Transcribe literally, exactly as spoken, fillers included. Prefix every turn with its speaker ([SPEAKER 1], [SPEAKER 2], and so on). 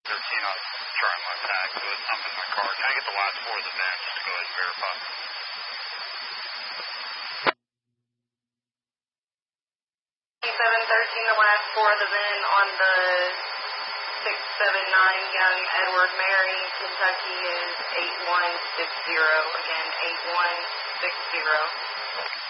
[SPEAKER 1] thirteen on trying my tag, so it's something in my car. Can I get the last four of the V I N just to go ahead and verify?
[SPEAKER 2] seven thirteen, the last four of the V I N on the six seven nine Young Edward Mary, Kentucky is eight one six zero. Again, eight one six zero.